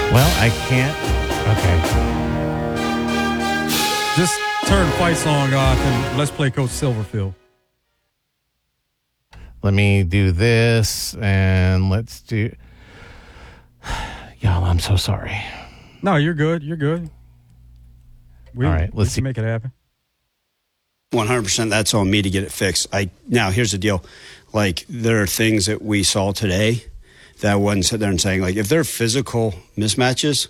Well, I can't. Okay. Just turn fight song off and let's play Coach Silverfield. Let me do this and let's do. Y'all, I'm so sorry. No, you're good. You're good. All right, let's see. Make it happen. 100%. That's on me to get it fixed. Now, here's the deal. Like, there are things that we saw today that I wouldn't sit there and saying, like, if they're physical mismatches,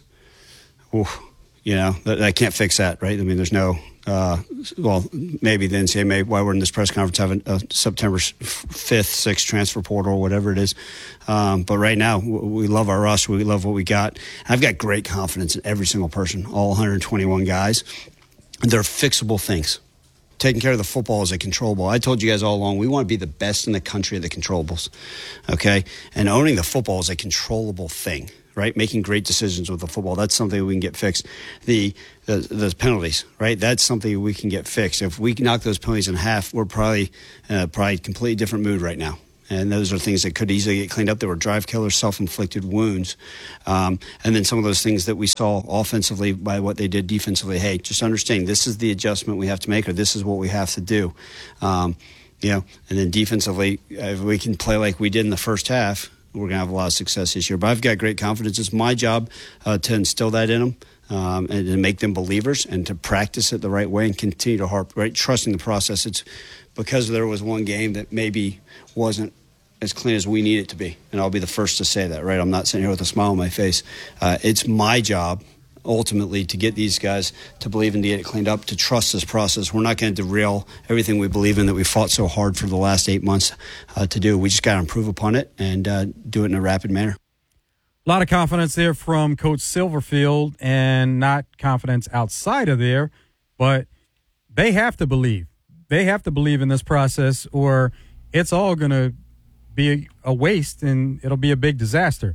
I can't fix that, right? I mean, there's no, maybe the NCAA, why we're in this press conference having September 5th, 6th transfer portal or whatever it is. But right now, we love our roster. We love what we got. I've got great confidence in every single person, all 121 guys. They're fixable things. Taking care of the football is a controllable. I told you guys all along, we want to be the best in the country of the controllables, okay? And owning the football is a controllable thing, right? Making great decisions with the football, that's something we can get fixed. The penalties, right? That's something we can get fixed. If we knock those penalties in half, we're probably completely different mood right now. And those are things that could easily get cleaned up. There were drive killers, self-inflicted wounds. And then some of those things that we saw offensively by what they did defensively. Hey, just understand this is the adjustment we have to make, or this is what we have to do. And then defensively, if we can play like we did in the first half, we're going to have a lot of success this year. But I've got great confidence. It's my job to instill that in them. And to make them believers and to practice it the right way and continue to trusting the process. It's because there was one game that maybe wasn't as clean as we need it to be. And I'll be the first to say that, right? I'm not sitting here with a smile on my face. It's my job, ultimately, to get these guys to believe and to get it cleaned up, to trust this process. We're not going to derail everything we believe in that we fought so hard for the last 8 months to do. We just got to improve upon it and do it in a rapid manner. A lot of confidence there from Coach Silverfield, and not confidence outside of there, but they have to believe. They have to believe in this process, or it's all going to be a waste and it'll be a big disaster.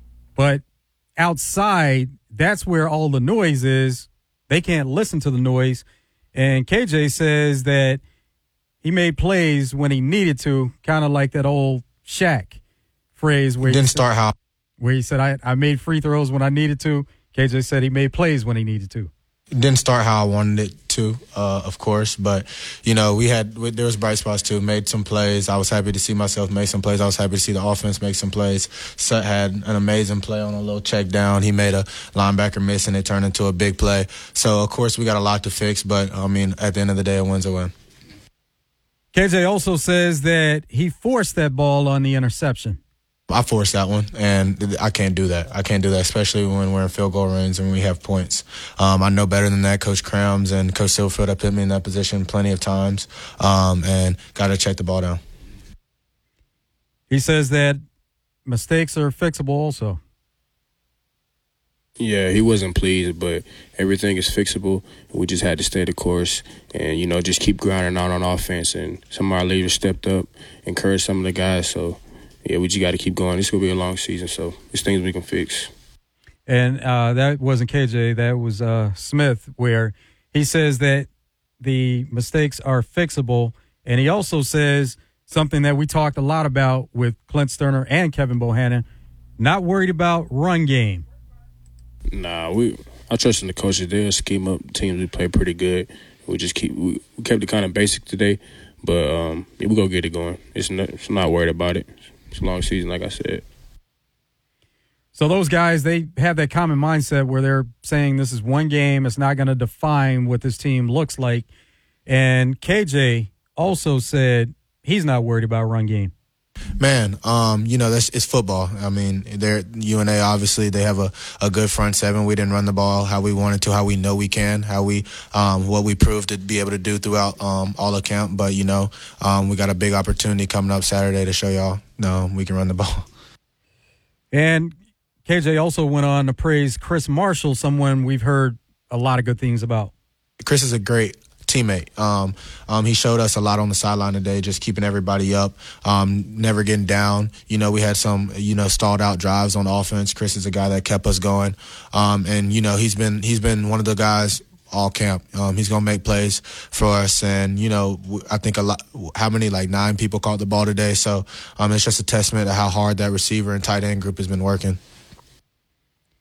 But outside, that's where all the noise is. They can't listen to the noise. And KJ says that he made plays when he needed to, kind of like that old Shaq phrase where didn't start how. Where he said, I made free throws when I needed to. KJ said he made plays when he needed to. Didn't start how I wanted it to, of course. But, there was bright spots too. Made some plays. I was happy to see myself make some plays. I was happy to see the offense make some plays. Sut had an amazing play on a little check down. He made a linebacker miss, and it turned into a big play. So, of course, we got a lot to fix. But, at the end of the day, a win's a win. KJ also says that he forced that ball on the interception. I forced that one, and I can't do that. I can't do that, especially when we're in field goal range and we have points. I know better than that. Coach Krams and Coach Silverfield have put me in that position plenty of times, and got to check the ball down. He says that mistakes are fixable also. Yeah, he wasn't pleased, but everything is fixable. We just had to stay the course and, just keep grinding out on offense. And some of our leaders stepped up, encouraged some of the guys, so – yeah, we just got to keep going. It's going to be a long season, so there's things we can fix. And that wasn't KJ. That was Smith, where he says that the mistakes are fixable. And he also says something that we talked a lot about with Clint Sterner and Kevin Bohannon, not worried about run game. Nah, I trust in the coaches. They'll scheme up teams. We play pretty good. We kept it kind of basic today, but we're going to get it going. It's not worried about it. It's a long season, like I said. So those guys, they have that common mindset where they're saying this is one game. It's not going to define what this team looks like. And KJ also said he's not worried about run game. Man, it's football. I mean, UNA, obviously, they have a good front seven. We didn't run the ball how we wanted to, how we know we can, what we proved to be able to do throughout all the camp. But, we got a big opportunity coming up Saturday to show y'all we can run the ball. And KJ also went on to praise Chris Marshall, someone we've heard a lot of good things about. Chris is a great teammate. He showed us a lot on the sideline today, just keeping everybody up, never getting down. We had some, stalled out drives on offense. Chris is a guy that kept us going. And he's been one of the guys all camp. He's going to make plays for us. And, I think how many, 9 people caught the ball today. So it's just a testament to how hard that receiver and tight end group has been working.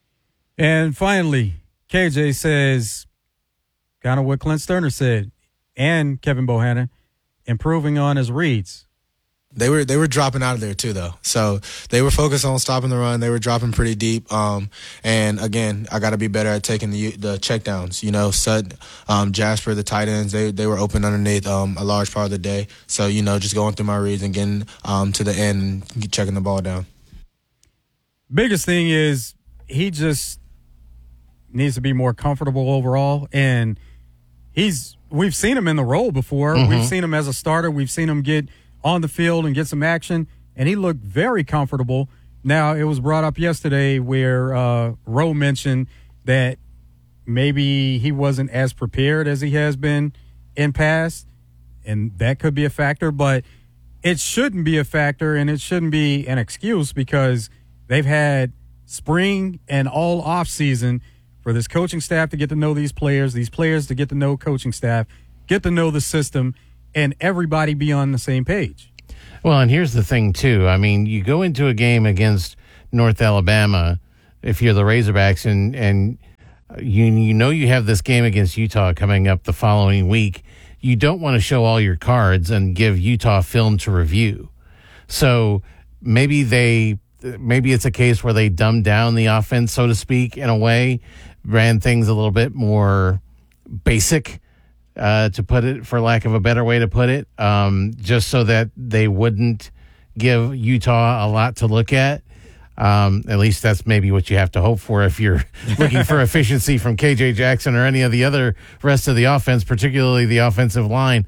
And finally, KJ says, kind of what Clint Sterner said, and Kevin Bohannon, improving on his reads. They were dropping out of there too, though. So they were focused on stopping the run. They were dropping pretty deep. And again, I got to be better at taking the checkdowns. You know, Sutton, Jasper, the tight ends, they were open underneath a large part of the day. So, you know, just going through my reads and getting to the end and checking the ball down. Biggest thing is he just needs to be more comfortable overall. And we've seen him in the role before. Mm-hmm. We've seen him as a starter. We've seen him get on the field and get some action, and he looked very comfortable. Now, it was brought up yesterday where Rowe mentioned that maybe he wasn't as prepared as he has been in past, and that could be a factor, but it shouldn't be a factor, and it shouldn't be an excuse because they've had spring and all off season for this coaching staff to get to know these players to get to know coaching staff, get to know the system, and everybody be on the same page. Well, and here's the thing, too. I mean, you go into a game against North Alabama, if you're the Razorbacks, and you know you have this game against Utah coming up the following week. You don't want to show all your cards and give Utah film to review. So maybe it's a case where they dumbed down the offense, so to speak, in a way, ran things a little bit more basic, to put it, for lack of a better way to put it, just so that they wouldn't give Utah a lot to look at. At least that's maybe what you have to hope for if you're looking for efficiency from KJ Jackson or any of the other rest of the offense, particularly the offensive line.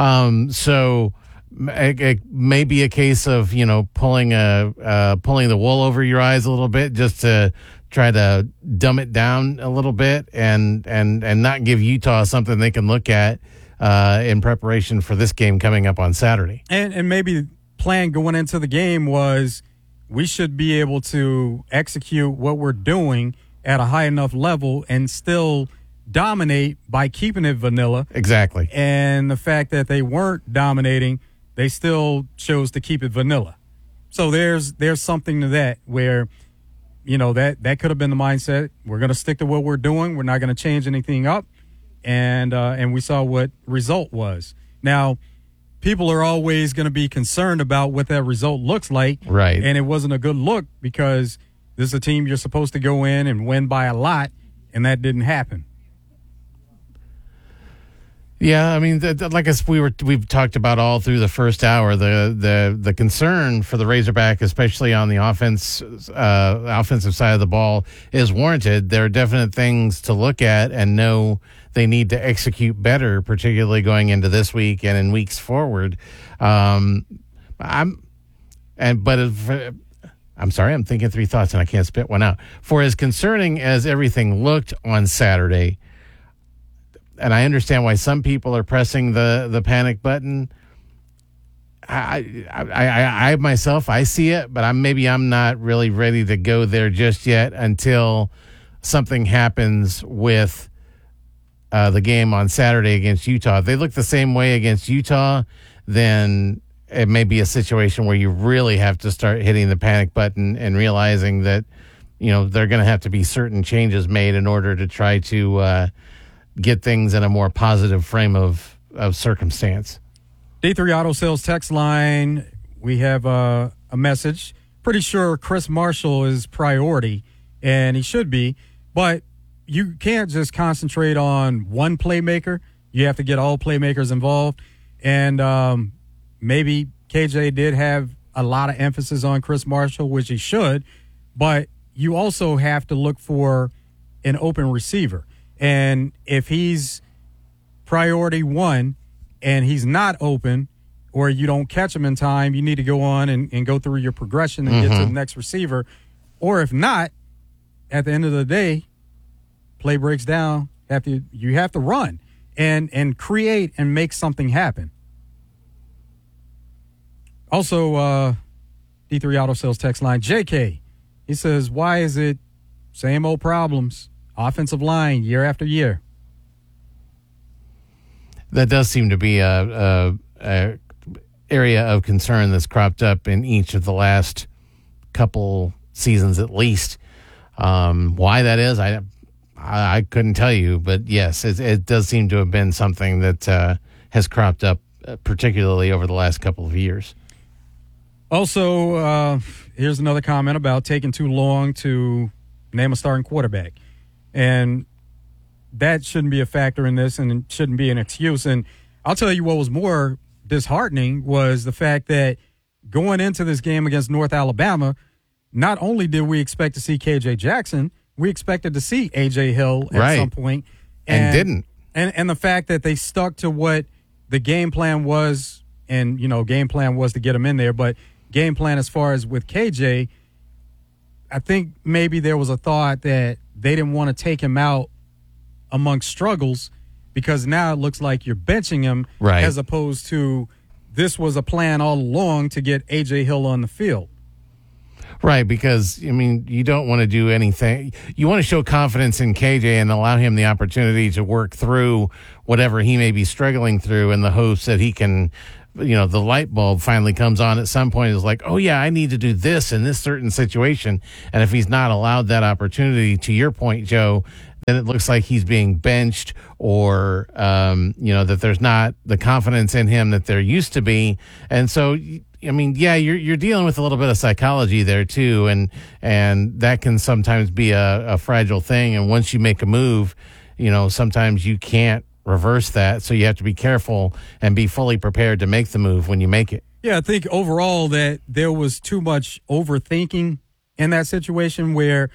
So it may be a case of, you know, pulling the wool over your eyes a little bit just to try to dumb it down a little bit and not give Utah something they can look at in preparation for this game coming up on Saturday. And maybe the plan going into the game was we should be able to execute what we're doing at a high enough level and still dominate by keeping it vanilla. Exactly. And the fact that they weren't dominating, they still chose to keep it vanilla. So there's something to that where, you know, that could have been the mindset. We're going to stick to what we're doing. We're not going to change anything up. And we saw what result was. Now, people are always going to be concerned about what that result looks like. Right. And it wasn't a good look because this is a team you're supposed to go in and win by a lot, and that didn't happen. Yeah, I mean, like we've talked about all through the first hour, the concern for the Razorback, especially on the offensive side of the ball, is warranted. There are definite things to look at and know they need to execute better, particularly going into this week and in weeks forward. I'm thinking three thoughts and I can't spit one out. For as concerning as everything looked on Saturday, and I understand why some people are pressing the panic button. I myself, I see it, but I'm not really ready to go there just yet until something happens with the game on Saturday against Utah. If they look the same way against Utah, then it may be a situation where you really have to start hitting the panic button and realizing that, you know, there are going to have to be certain changes made in order to try to get things in a more positive frame of circumstance. D3 Auto Sales text line, we have a message. Pretty sure Chris Marshall is priority, and he should be, but you can't just concentrate on one playmaker. You have to get all playmakers involved, and maybe KJ did have a lot of emphasis on Chris Marshall, which he should, but you also have to look for an open receiver. And if he's priority one and he's not open or you don't catch him in time, you need to go on and go through your progression and get to the next receiver. Or if not, at the end of the day, play breaks down. You have to run and create and make something happen. Also, D3 Auto Sales text line, JK, he says, why is it same old problems? Offensive line, year after year. That does seem to be a area of concern that's cropped up in each of the last couple seasons at least. Why that is, I couldn't tell you, but yes, it does seem to have been something that has cropped up, particularly over the last couple of years. Also, here's another comment about taking too long to name a starting quarterback. And that shouldn't be a factor in this, and it shouldn't be an excuse. And I'll tell you what was more disheartening was the fact that going into this game against North Alabama, not only did we expect to see KJ Jackson, we expected to see A.J. Hill at some point. And didn't. And the fact that they stuck to what the game plan was, and, game plan was to get him in there, but game plan as far as with KJ, I think maybe there was a thought that they didn't want to take him out amongst struggles because now it looks like you're benching him as opposed to this was a plan all along to get A.J. Hill on the field. Right, because, you don't want to do anything. You want to show confidence in KJ and allow him the opportunity to work through whatever he may be struggling through in the hopes that he can, the light bulb finally comes on at some point. It's like, oh, yeah, I need to do this in this certain situation. And if he's not allowed that opportunity, to your point, Joe, then it looks like he's being benched or, that there's not the confidence in him that there used to be. And so, you're dealing with a little bit of psychology there too, and that can sometimes be a fragile thing. And once you make a move, sometimes you can't reverse that. So you have to be careful and be fully prepared to make the move when you make it. Yeah, I think overall that there was too much overthinking in that situation where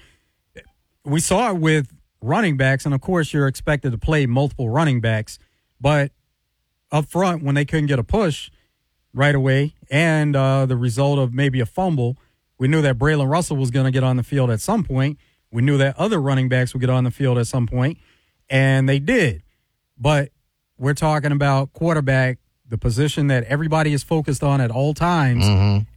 we saw it with running backs, and of course you're expected to play multiple running backs, but up front when they couldn't get a push right away, and the result of maybe a fumble, we knew that Braylon Russell was going to get on the field at some point. We knew that other running backs would get on the field at some point, and they did. But we're talking about quarterback, the position that everybody is focused on at all times,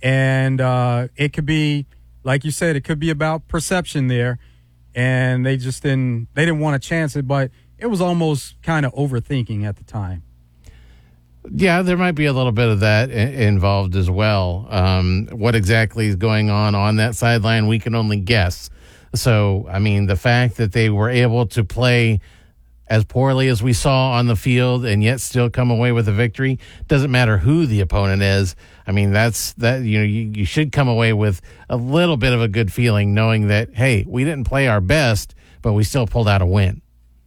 and it could be, like you said, it could be about perception there, and they didn't want to chance it, but it was almost kind of overthinking at the time. Yeah, there might be a little bit of that involved as well. What exactly is going on that sideline, we can only guess. So, the fact that they were able to play as poorly as we saw on the field and yet still come away with a victory, doesn't matter who the opponent is. You should come away with a little bit of a good feeling knowing that, hey, we didn't play our best, but we still pulled out a win.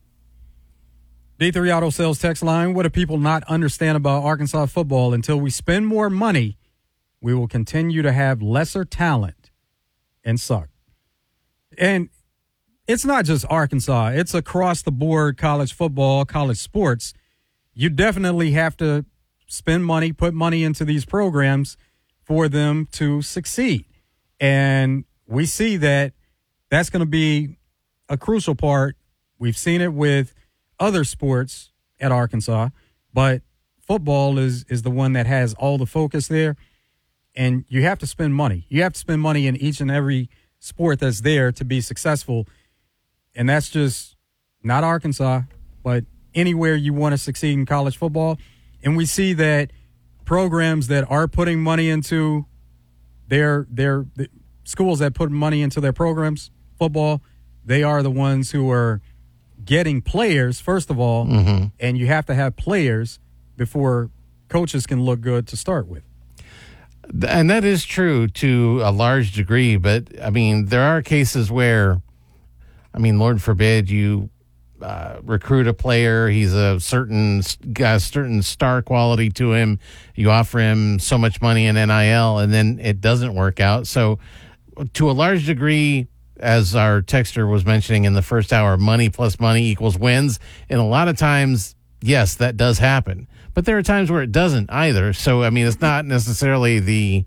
D3 Auto Sales text line, what do people not understand about Arkansas football? Until we spend more money, we will continue to have lesser talent and suck. And it's not just Arkansas. It's across the board college football, college sports. You definitely have to spend money, put money into these programs for them to succeed. And we see that that's going to be a crucial part. We've seen it with other sports at Arkansas, but football is the one that has all the focus there, and you have to spend money. You have to spend money in each and every sport that's there to be successful, and that's just not Arkansas, but anywhere you want to succeed in college football. And we see that programs that are putting money into their schools that put money into their programs, football, they are the ones who are getting players, first of all, and you have to have players before coaches can look good to start with. And that is true to a large degree, but, there are cases where, Lord forbid you recruit a player, he's got a certain star quality to him, you offer him so much money in NIL, and then it doesn't work out. So to a large degree, as our texter was mentioning in the first hour, money plus money equals wins. And a lot of times, yes, that does happen. But there are times where it doesn't either. So, it's not necessarily the,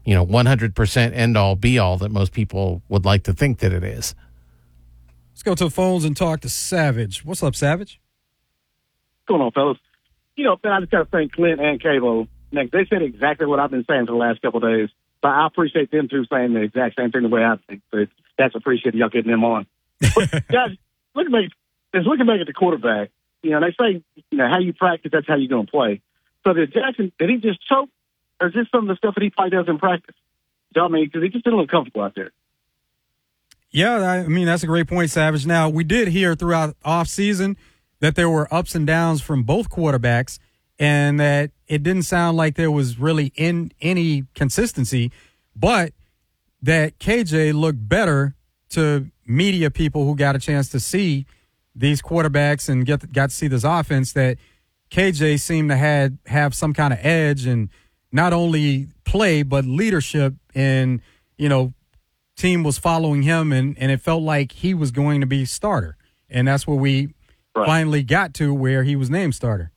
100% end-all, be-all that most people would like to think that it is. Let's go to the phones and talk to Savage. What's up, Savage? What's going on, fellas? Ben, I just got to thank Clint and Kalo. They said exactly what I've been saying for the last couple of days. But I appreciate them, too, saying the exact same thing the way I think. But that's appreciated, y'all getting them on. But, guys, looking back at the quarterback, they say, how you practice, that's how you're going to play. So did Jackson, did he just choke? Or is this some of the stuff that he probably does in practice? Because he just didn't look comfortable out there. Yeah, I mean, that's a great point, Savage. Now, we did hear throughout offseason that there were ups and downs from both quarterbacks and that it didn't sound like there was really any consistency, but that KJ looked better to media people who got a chance to see these quarterbacks and got to see this offense, that KJ seemed to have some kind of edge and not only play but leadership, and team was following him and it felt like he was going to be starter, and that's where we finally got to where he was named starter.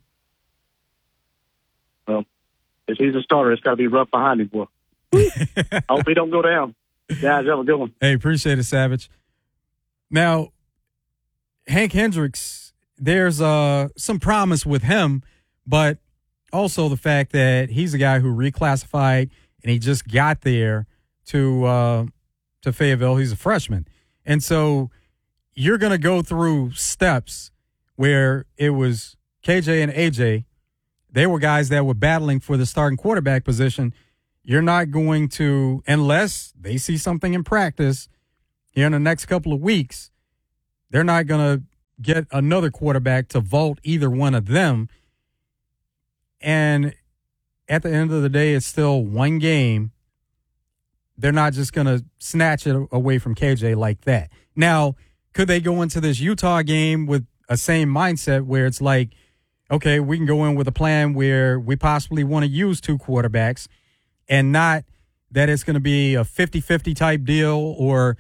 Well, if he's a starter, it's got to be rough behind him, boy. I hope he don't go down. Guys, have a good one. Hey, appreciate it, Savage. Now, Hank Hendricks, there's some promise with him, but also the fact that he's a guy who reclassified and he just got there to Fayetteville. He's a freshman. And so you're going to go through steps where it was KJ and AJ. They were guys that were battling for the starting quarterback position. You're not going to, unless they see something in practice here in the next couple of weeks, they're not going to get another quarterback to vault either one of them. And at the end of the day, it's still one game. They're not just going to snatch it away from KJ like that. Now, could they go into this Utah game with a same mindset where it's like, okay, we can go in with a plan where we possibly want to use two quarterbacks and not that it's going to be a 50-50 type deal or,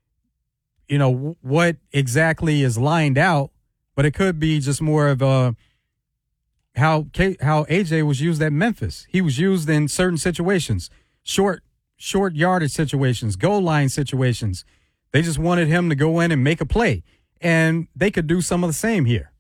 what exactly is lined out, but it could be just more of a how AJ was used at Memphis. He was used in certain situations, short yardage situations, goal line situations. They just wanted him to go in and make a play, and they could do some of the same here.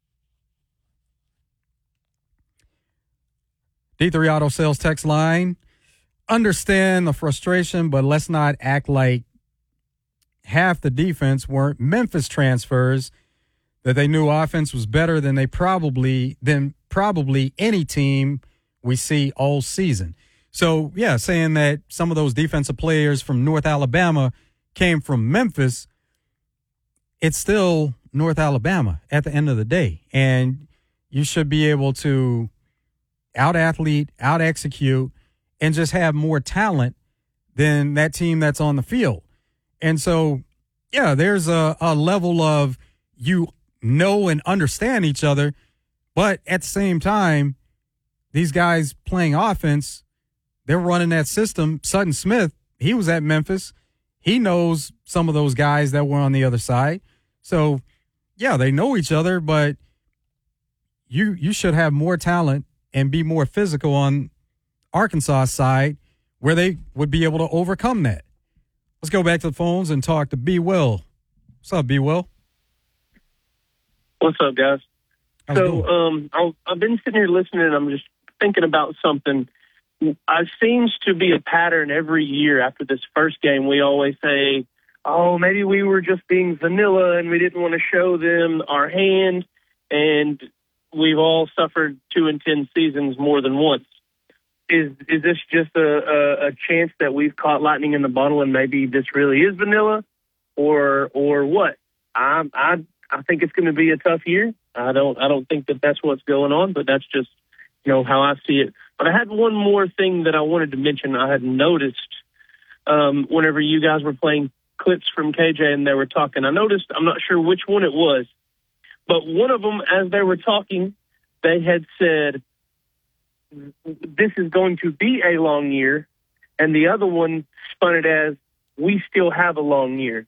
D3 Auto Sales text line. Understand the frustration, but let's not act like half the defense weren't Memphis transfers, that they knew offense was better than probably any team we see all season. So, yeah, saying that some of those defensive players from North Alabama came from Memphis, it's still North Alabama at the end of the day. And you should be able to out-athlete, out-execute, and just have more talent than that team that's on the field. And so, yeah, there's a level of and understand each other, but at the same time, these guys playing offense, they're running that system. Sutton Smith, he was at Memphis. He knows some of those guys that were on the other side. So, yeah, they know each other, but you should have more talent and be more physical on Arkansas side where they would be able to overcome that. Let's go back to the phones and talk to B. Will. What's up, B. Will? What's up, guys? I've been sitting here listening, and I'm just thinking about something. It seems to be a pattern every year after this first game. We always say, oh, maybe we were just being vanilla and we didn't want to show them our hand, and we've all suffered 2-10 seasons more than once. Is this just a chance that we've caught lightning in the bottle and maybe this really is vanilla, or what? I think it's going to be a tough year. I don't think that that's what's going on, but that's just how I see it. But I had one more thing that I wanted to mention. I had noticed whenever you guys were playing clips from KJ and they were talking, I noticed, I'm not sure which one it was, but one of them, as they were talking, they had said, this is going to be a long year, and the other one spun it as, we still have a long year.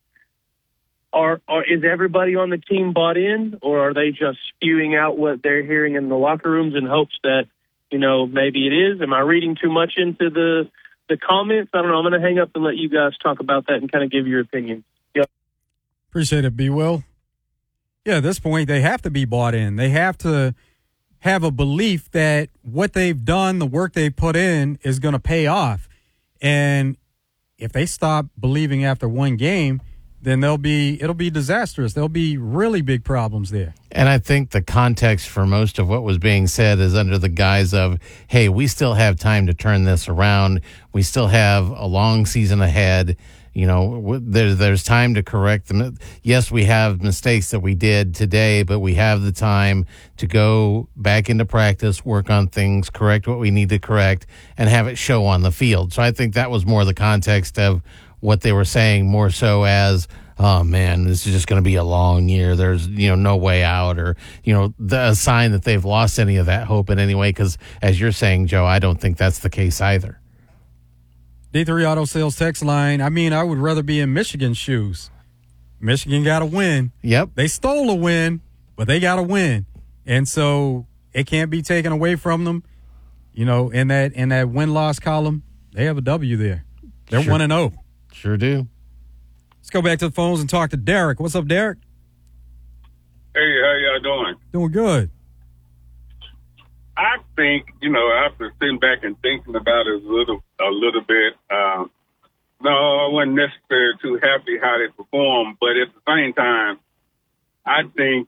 Is everybody on the team bought in, or are they just spewing out what they're hearing in the locker rooms in hopes that, maybe it is? Am I reading too much into the comments? I don't know. I'm going to hang up and let you guys talk about that and kind of give your opinion. Yep. Appreciate it, B. Will. Yeah, at this point, they have to be bought in. They have to have a belief that what they've done, the work they've put in, is going to pay off. And if they stop believing after one game, then it'll be disastrous. There'll be really big problems there. And I think the context for most of what was being said is under the guise of, hey, we still have time to turn this around. We still have a long season ahead. There's time to correct them. Yes, we have mistakes that we did today, but we have the time to go back into practice, work on things, correct what we need to correct, and have it show on the field. So I think that was more the context of what they were saying, more so as, oh man, this is just going to be a long year. There's, no way out, or, a sign that they've lost any of that hope in any way. Because as you're saying, Joe, I don't think that's the case either. D3 Auto Sales text line. I would rather be in Michigan's shoes. Michigan got to win. Yep. They stole a win, but they got to win. And so it can't be taken away from them. In that win-loss column, they have a W there. They're 1-0. Sure do. Let's go back to the phones and talk to Derek. What's up, Derek? Hey, how y'all doing? Doing good. I think, after sitting back and thinking about it a little bit, no, I wasn't necessarily too happy how they performed, but at the same time, I think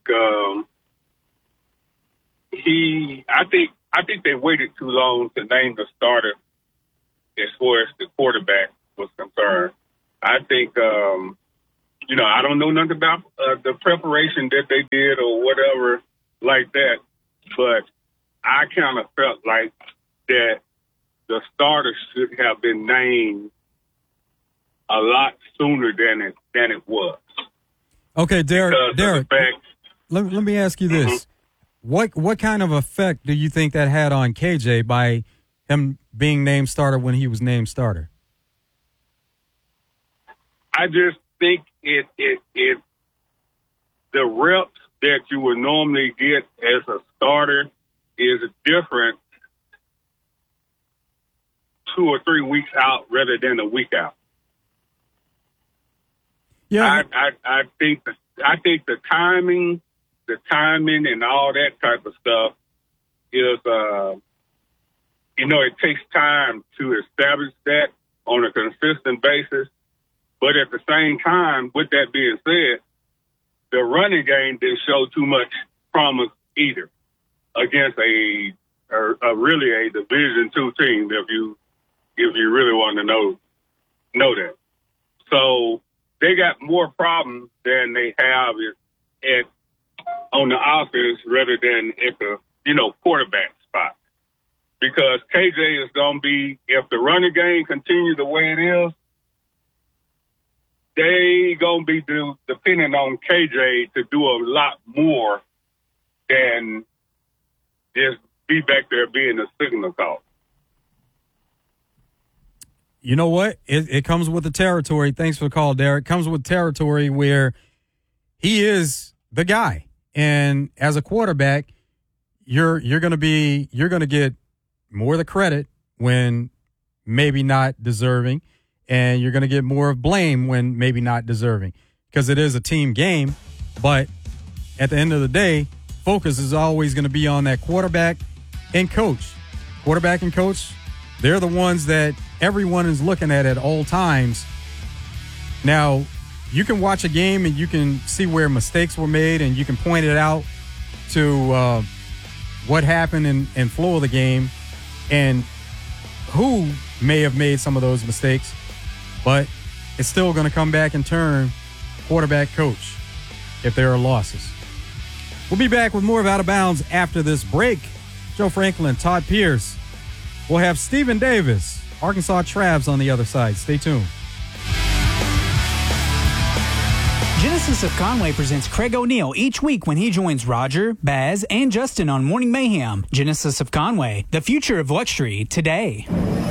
I think they waited too long to name the starter as far as the quarterback was concerned. I think, I don't know nothing about the preparation that they did or whatever like that, but I kind of felt like that the starter should have been named a lot sooner than it was. Okay, Derek, let me ask you this. Mm-hmm. What kind of effect do you think that had on KJ by him being named starter when he was named starter? I just think it the reps that you would normally get as a starter is different 2 or 3 weeks out rather than a week out. Yeah, I think the timing and all that type of stuff is it takes time to establish that on a consistent basis. But at the same time, with that being said, the running game didn't show too much promise either against a really a Division II team. If you really want to know that, so they got more problems than they have on the offense rather than at the quarterback spot. Because KJ is going to be, if the running game continues the way it is, they going to be depending on KJ to do a lot more than just be back there being a signal call. You know what? It comes with the territory. Thanks for the call, Derek. It comes with territory where he is the guy. And as a quarterback, you're going to get more of the credit when maybe not deserving. And you're going to get more of blame when maybe not deserving, because it is a team game. But at the end of the day, focus is always going to be on that quarterback and coach. Quarterback and coach, they're the ones that everyone is looking at all times. Now, you can watch a game and you can see where mistakes were made, and you can point it out to what happened in flow of the game and who may have made some of those mistakes. But it's still going to come back and turn quarterback coach if there are losses. We'll be back with more of Out of Bounds after this break. Joe Franklin, Todd Pierce. We'll have Stephen Davis, Arkansas Travs on the other side. Stay tuned. Genesis of Conway presents Craig O'Neill each week when he joins Roger, Baz, and Justin on Morning Mayhem. Genesis of Conway, the future of luxury today.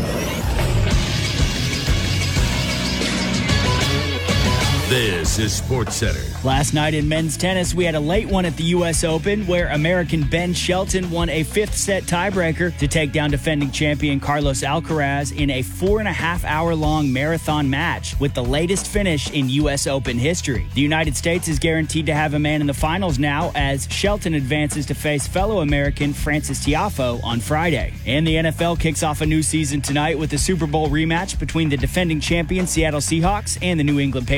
This is SportsCenter. Last night in men's tennis, we had a late one at the U.S. Open where American Ben Shelton won a fifth-set tiebreaker to take down defending champion Carlos Alcaraz in a 4.5-hour-long marathon match with the latest finish in U.S. Open history. The United States is guaranteed to have a man in the finals now as Shelton advances to face fellow American Francis Tiafoe on Friday. And the NFL kicks off a new season tonight with the Super Bowl rematch between the defending champion Seattle Seahawks and the New England Patriots.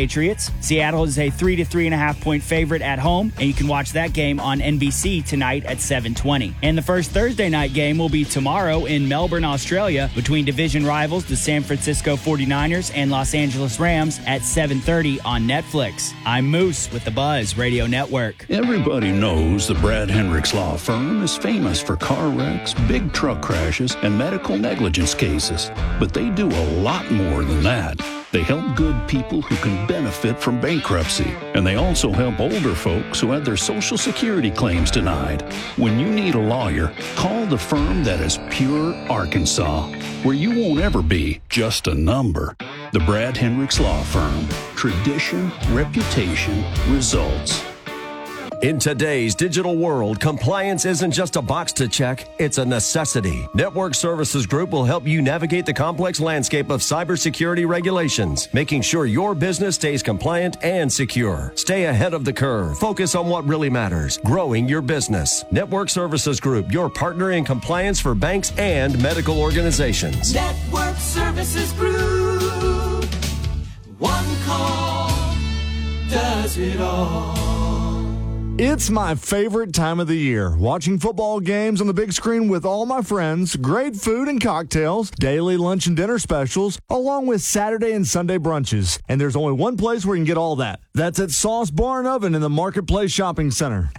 Nuggets. Seattle is a 3 to 3.5 point favorite at home, and you can watch that game on NBC tonight at 7:20. And the first Thursday night game will be tomorrow in Melbourne, Australia, between division rivals the San Francisco 49ers and Los Angeles Rams at 7:30 on Netflix. I'm Moose with the Buzz Radio Network. Everybody knows the Brad Hendricks Law Firm is famous for car wrecks, big truck crashes, and medical negligence cases. But they do a lot more than that. They help good people who can benefit from bankruptcy. And they also help older folks who had their Social Security claims denied. When you need a lawyer, call the firm that is Pure Arkansas, where you won't ever be just a number. The Brad Hendricks Law Firm. Tradition, reputation, results. In today's digital world, compliance isn't just a box to check, it's a necessity. Network Services Group will help you navigate the complex landscape of cybersecurity regulations, making sure your business stays compliant and secure. Stay ahead of the curve. Focus on what really matters, growing your business. Network Services Group, your partner in compliance for banks and medical organizations. Network Services Group. One call does it all. It's my favorite time of the year. Watching football games on the big screen with all my friends, great food and cocktails, daily lunch and dinner specials, along with Saturday and Sunday brunches. And there's only one place where you can get all that. That's at Sauce Bar and Oven in the Marketplace Shopping Center.